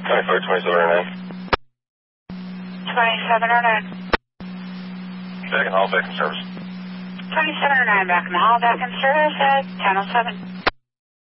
2709. 2709. Back in hall, back in service. 2709 back in the hall, back in service at 10:07.